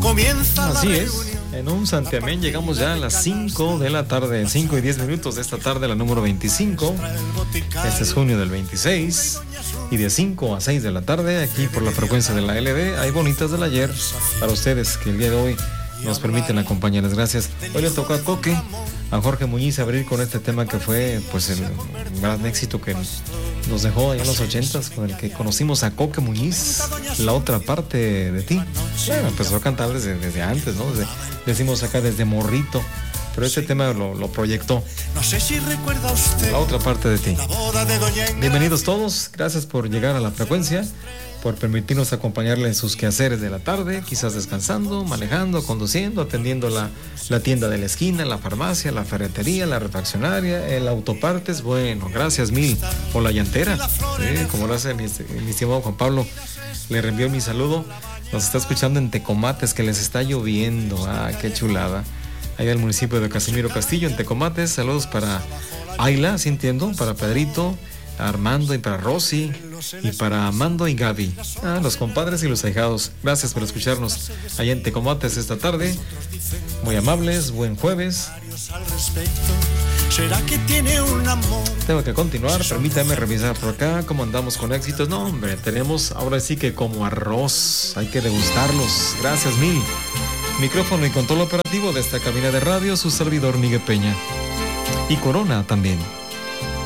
Así es, en un santiamén llegamos ya a las 5 de la tarde, 5 y 10 minutos de esta tarde, la número 25. Este es junio del 26 y de 5 a 6 de la tarde, aquí por la frecuencia de la LD, hay bonitas del ayer para ustedes que el día de hoy nos permiten acompañarles. Gracias. Hoy le tocó a Coque, a Jorge Muñiz, abrir con este tema que fue pues el gran éxito que nos dejó allá en los 80s, con el que conocimos a Coque Muñiz, La Otra Parte de Ti. Bueno, empezó a cantar desde antes, ¿no? Decimos acá desde morrito, pero este tema lo proyectó. No sé si recuerda usted La Otra Parte de Ti. la boda de Doña Engaña. Bienvenidos todos, gracias por llegar a la frecuencia, por permitirnos acompañarle en sus quehaceres de la tarde, quizás descansando, manejando, conduciendo, atendiendo la tienda de la esquina, la farmacia, la ferretería, la refaccionaria, el autopartes. Bueno, gracias mil por la llantera, como lo hace mi estimado Juan Pablo. Le reenvío mi saludo. Nos está escuchando en Tecomates, que les está lloviendo. Ah, qué chulada. Allá en el municipio de Casimiro Castillo, en Tecomates. Saludos para Ayla, sí entiendo, para Pedrito, Armando y para Rosy y para Amando y Gaby, los compadres y los ahijados. Gracias por escucharnos allá en Tecomates esta tarde. Muy amables, buen jueves. ¿Será que tiene un amor? Tengo que continuar, permítame revisar por acá cómo andamos con éxitos. No, hombre, tenemos ahora sí que como arroz, hay que degustarlos. Gracias mil. Micrófono y control operativo de esta cabina de radio, su servidor Miguel Peña. Y Corona también.